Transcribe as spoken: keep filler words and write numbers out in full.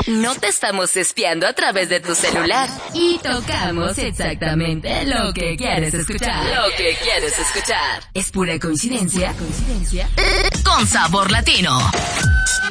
No te estamos espiando a través de tu celular. Y tocamos exactamente lo que quieres escuchar. Lo que quieres escuchar. Es pura coincidencia. Coincidencia. Con sabor latino.